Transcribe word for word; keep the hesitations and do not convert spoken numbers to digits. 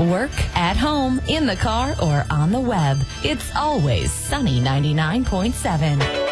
At work, at home, in the car, or on the web, it's always Sunny ninety-nine point seven.